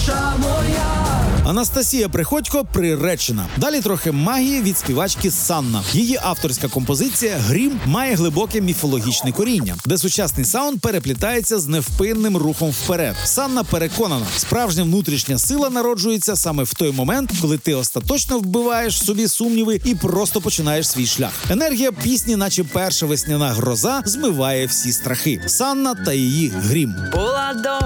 душа моя. Анастасія Приходько приречена. Далі трохи магії від співачки Санна. Її авторська композиція «Грім» має глибоке міфологічне коріння, де сучасний саунд переплітається з невпинним рухом вперед. Санна переконана, справжня внутрішня сила народжується саме в той момент, коли ти остаточно вбиваєш в собі сумніви і просто починаєш свій шлях. Енергія пісні, наче перша весняна гроза, змиває всі страхи. Санна та її «Грім». Була